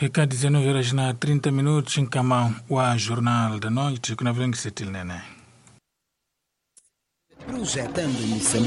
Fica 19 horas na 30 minutos em cama o Jornal da Noite, que na verdade se nene. Projetando